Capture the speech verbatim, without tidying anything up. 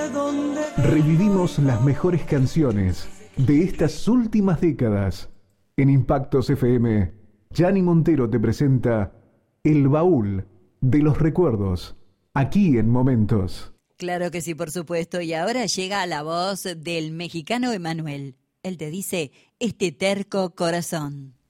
Revivimos las mejores canciones de estas últimas décadas. En Impactos F M, Gianni Montero te presenta El Baúl de los Recuerdos, aquí en Momentos. Claro que sí, por supuesto. Y ahora llega la voz del mexicano Emanuel. Él te dice, este terco corazón.